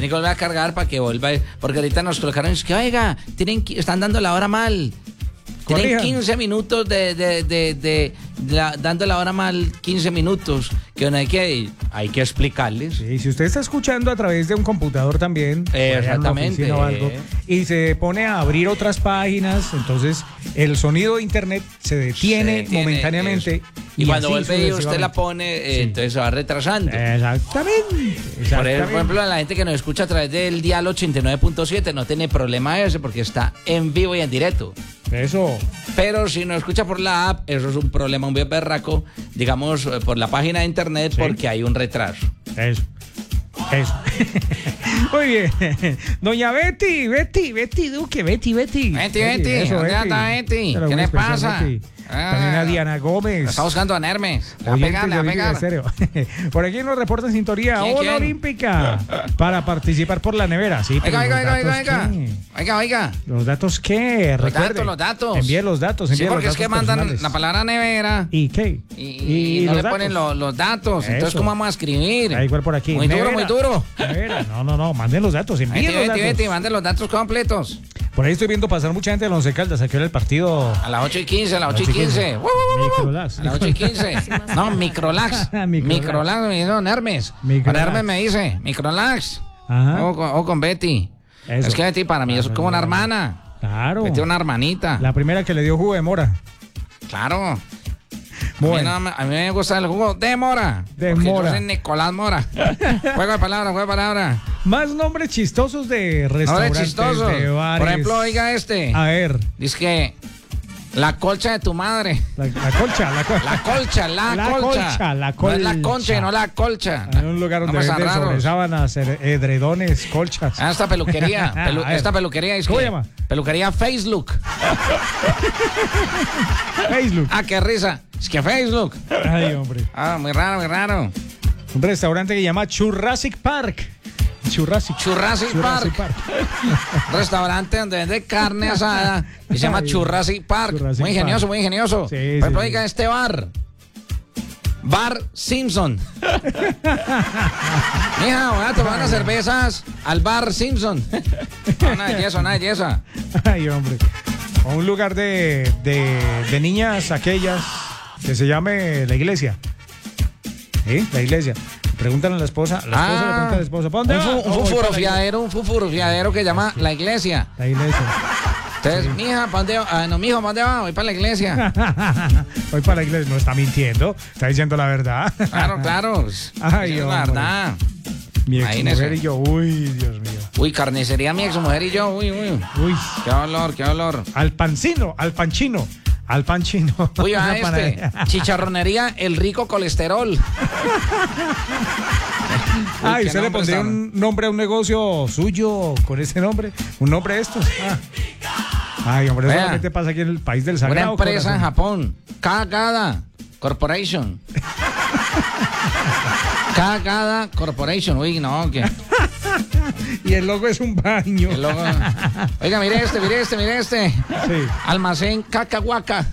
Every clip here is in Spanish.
Tiene que volver a cargar para que vuelva, porque ahorita nos colocaron, es que, oiga, están dando la hora mal. Tienen 15 minutos dando la hora mal, 15 minutos, que no hay que explicarles. Sí, si usted está escuchando a través de un computador también, exactamente, o algo, y se pone a abrir otras páginas, entonces el sonido de internet se detiene momentáneamente. Y cuando vuelve y usted la pone, entonces se va retrasando. Exactamente. Por ejemplo, la gente que nos escucha a través del dial 89.7 no tiene problema ese porque está en vivo y en directo. Eso. Pero si nos escucha por la app, eso es un problema muy berraco, digamos, por la página de internet, porque hay un retraso. Eso. Muy bien. Doña Betty Duque, Betty. Eso, ¿dónde anda Betty? ¿Qué le pasa? También a Diana Gómez. Está buscando a Hermes. A pegar. Por aquí nos reporta en sintonía Ola Olímpica para participar por la nevera. Sí, Oiga. ¿Los datos qué? Los datos. Envíe los datos. Sí, porque es que mandan la palabra nevera. ¿Y qué? Y no le ponen los datos. Entonces, ¿cómo vamos a escribir? Igual por aquí. Muy duro. Nevera. No. Manden los datos. Envíen los datos. Betty, manden los datos completos. Por ahí estoy viendo pasar mucha gente de Once Caldas a que hora el partido. A las 8:15, a las 8:15. Microlax. A las 8:15. No, Microlax. Microlax, me dice Hermes. Hermes me dice, Microlax. O con Betty. Eso. Es que Betty para mí es como una hermana. Claro. Betty es una hermanita. La primera que le dio jugo de mora. Claro. Bueno. A mí me gusta el jugo de mora. Yo soy Nicolás Mora. Juego de palabra. Más nombres chistosos de restaurantes. Nombres chistosos. De bares. Por ejemplo, oiga este. A ver. Dice que la colcha de tu madre. La colcha. No es la concha, no la colcha. En un lugar donde venden sobre sábanas, edredones, colchas. Esta peluquería. Esta peluquería es ¿cómo se llama? Peluquería Facebook. Facebook. Qué risa. Es que Facebook. Ay, hombre. Muy raro. Un restaurante que se llama Jurassic Park. Jurassic Park. Restaurante donde vende carne asada y se llama Jurassic Park. Muy ingenioso. Sí, por ejemplo, oiga este bar. Bar Simpson. Mija, voy a tomar unas cervezas al Bar Simpson. Una belleza. Ay, hombre. O un lugar de niñas aquellas que se llame La Iglesia. ¿Sí? La Iglesia. Preguntan a la esposa. Le pregunta a la esposa. ¿Dónde va? Un fufurofiadero que llama La Iglesia. La Iglesia. Entonces, mija, ¿para dónde va? No, mijo, ¿para dónde va? Voy para la iglesia. Voy para la iglesia. No está mintiendo. Está diciendo la verdad. Claro. Ay, es la verdad. Mi exmujer y yo. Uy, Dios mío. Uy, carnicería mi exmujer y yo. Uy. Qué olor. Al panchino. Uy, chicharronería El Rico Colesterol. ¿Y usted le pondría un nombre a un negocio suyo con ese nombre? ¿Un nombre de estos? Ay, hombre, eso solamente pasa aquí en el país del Sagrado. Una empresa en Japón. Kagada Corporation. Kagada Corporation. Uy, no, ¿qué? Y el logo es un baño. Oiga, mire este. Sí. Almacén Cacahuaca.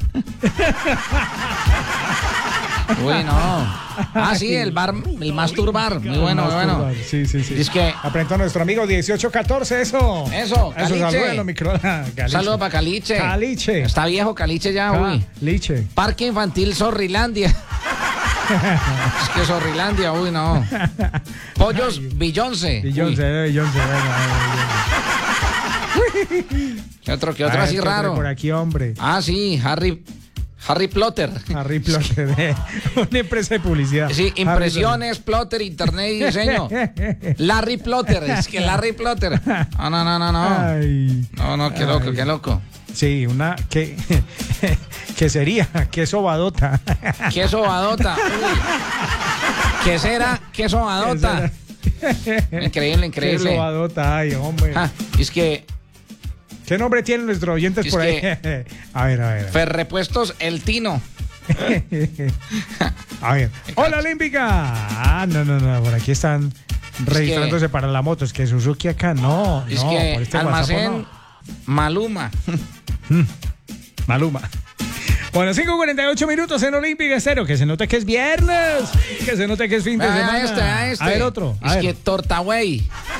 Uy, no. Sí, el Masturbar. Muy bueno. Sí. Es que aprendó nuestro amigo 1814, eso. Caliche. Saludos para Caliche. Está viejo Caliche ya, Caliche. Parque Infantil Zorrilandia. Es que Zorrilandia, uy, no. Pollos Beyoncé. ¿Qué otro así raro? Por aquí, hombre. Sí, Harry Plotter. Una empresa de publicidad. Sí, impresiones, plotter, internet y diseño. Larry Plotter, es que Larry Plotter. No. Ay. No, qué loco. Sí, ¿qué sería? Queso badota. Queso badota. ¿Qué será? Queso badota. Increíble. Queso badota, ay, hombre. Es que... ¿Qué nombre tienen nuestros oyentes por ahí? A ver. Ferrepuestos El Tino. A ver. ¡Hola, Olímpica! No, por aquí están registrándose para la moto. Es que Suzuki acá no. Es que por este almacén WhatsApp, Maluma. Maluma. Bueno, 5:48 minutos en Olímpica Estéreo. Que se note que es viernes. Que se note que es fin de semana. Este. A ver, otro. Es que Tortaway.